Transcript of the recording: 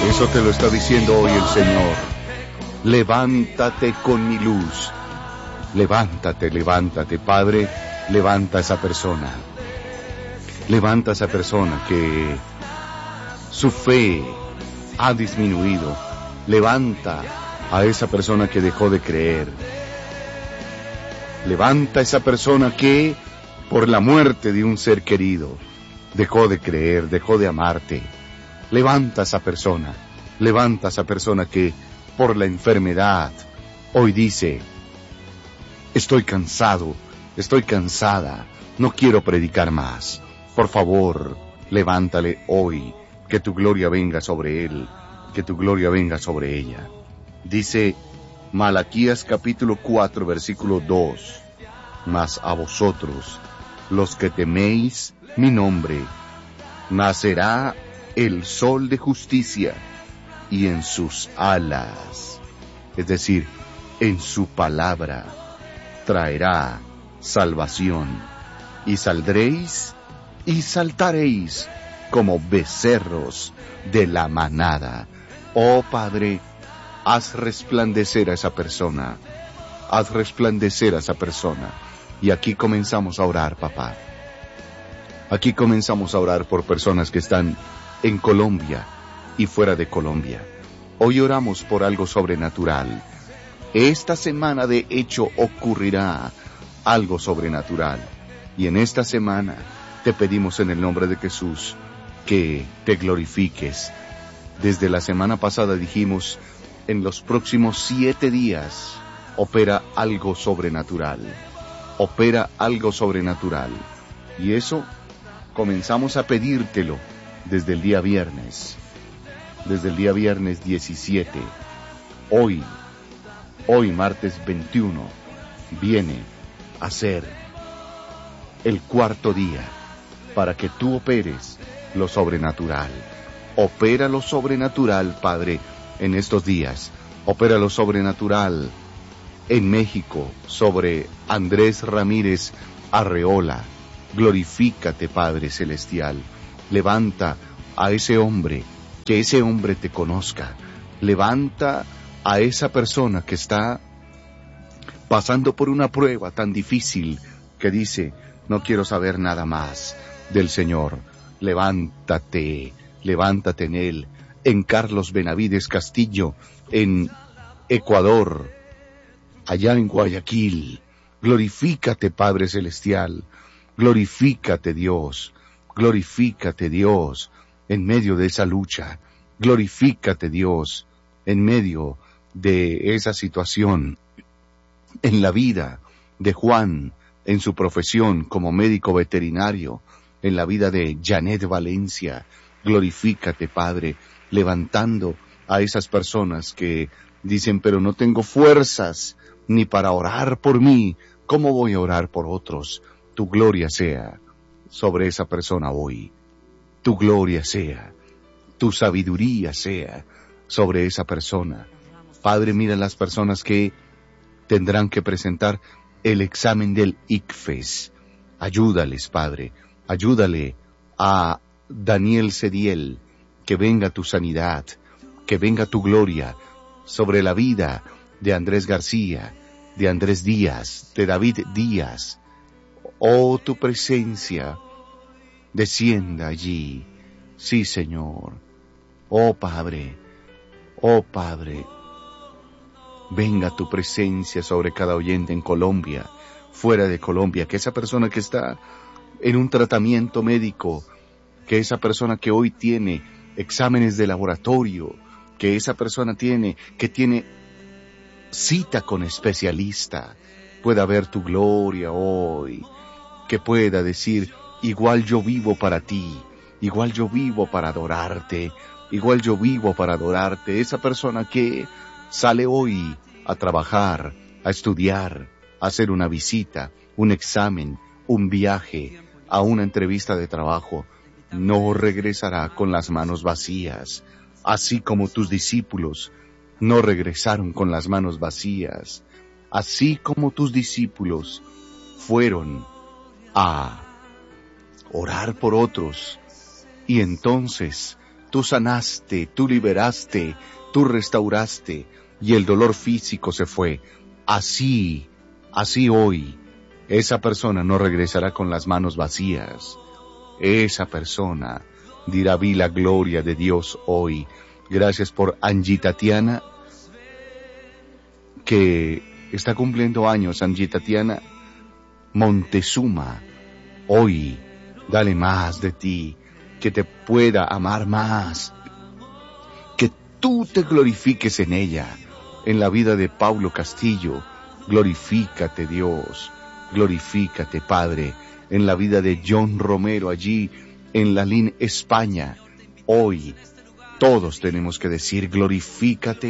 Eso te lo está diciendo hoy el Señor. Levántate con mi luz. Levántate, levántate, Padre. Levanta a esa persona. Levanta a esa persona que su fe ha disminuido. Levanta a esa persona que dejó de creer. Levanta a esa persona que, por la muerte de un ser querido, dejó de creer, dejó de amarte. Levanta a esa persona. Levanta a esa persona que, por la enfermedad, hoy dice: estoy cansado, estoy cansada, no quiero predicar más. Por favor, levántale hoy, que tu gloria venga sobre él, que tu gloria venga sobre ella. Dice Malaquías capítulo 4, versículo 2: Mas a vosotros, los que teméis mi nombre, nacerá el sol de justicia, y en sus alas, es decir, en su palabra, traerá salvación, y saldréis y saltaréis como becerros de la manada. Oh Padre, haz resplandecer a esa persona, haz resplandecer a esa persona. Y aquí comenzamos a orar, papá. Aquí comenzamos a orar por personas que están en Colombia y fuera de Colombia. Hoy oramos por algo sobrenatural. Esta semana de hecho ocurrirá algo sobrenatural. Y en esta semana te pedimos en el nombre de Jesús que te glorifiques. Desde la semana pasada dijimos: en los próximos 7 días opera algo sobrenatural. Opera algo sobrenatural. Y eso comenzamos a pedírtelo desde el día viernes. Desde el día viernes 17. Hoy martes 21, viene a ser el 4º día para que tú operes lo sobrenatural. Opera lo sobrenatural, Padre, en estos días. Opera lo sobrenatural en México sobre Andrés Ramírez Arreola. Glorifícate, Padre Celestial. Levanta a ese hombre, que ese hombre te conozca. Levanta a esa persona que está pasando por una prueba tan difícil que dice: no quiero saber nada más del Señor. Levántate, levántate en él. En Carlos Benavides Castillo, en Ecuador, allá en Guayaquil. Glorifícate, Padre Celestial. Glorifícate, Dios. Glorifícate, Dios, en medio de esa lucha. Glorifícate, Dios, en medio de esa situación. En la vida de Juan, en su profesión como médico veterinario, en la vida de Janet Valencia. Glorifícate, Padre, levantando a esas personas que dicen: pero no tengo fuerzas ni para orar por mí. ¿Cómo voy a orar por otros? Tu gloria sea sobre esa persona hoy. Tu gloria sea, tu sabiduría sea sobre esa persona. Padre, mira las personas que tendrán que presentar el examen del ICFES. Ayúdales, Padre. Ayúdale a Daniel Cediel, que venga tu sanidad, que venga tu gloria sobre la vida de Andrés García, de Andrés Díaz, de David Díaz. Oh, tu presencia descienda allí. Sí, Señor. Oh, Padre, venga tu presencia sobre cada oyente en Colombia, fuera de Colombia, que esa persona que está en un tratamiento médico, que esa persona que hoy tiene exámenes de laboratorio, que esa persona que tiene cita con especialista, pueda ver tu gloria hoy, que pueda decir: igual yo vivo para ti, igual yo vivo para adorarte, igual yo vivo para adorarte. Esa persona que sale hoy a trabajar, a estudiar, a hacer una visita, un examen, un viaje, a una entrevista de trabajo, no regresará con las manos vacías, así como tus discípulos no regresaron con las manos vacías, así como tus discípulos fueron a orar por otros y entonces tú sanaste, tú liberaste, tú restauraste, y el dolor físico se fue. Así hoy, esa persona no regresará con las manos vacías. Esa persona dirá: vi la gloria de Dios hoy. Gracias por Angie Tatiana, que está cumpliendo años. Angie Tatiana Montezuma, hoy dale más de ti, que te pueda amar más, que tú te glorifiques en ella. En la vida de Paulo Castillo, glorifícate Dios, glorifícate Padre. En la vida de John Romero, allí en Lalín, España, hoy todos tenemos que decir: glorifícate